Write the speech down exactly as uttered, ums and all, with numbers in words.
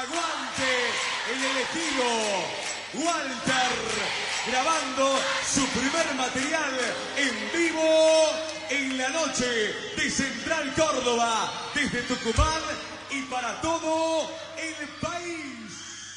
Aguante el elegido Walter, grabando su primer material en vivo en la noche de Central Córdoba, desde Tucumán y para todo el país.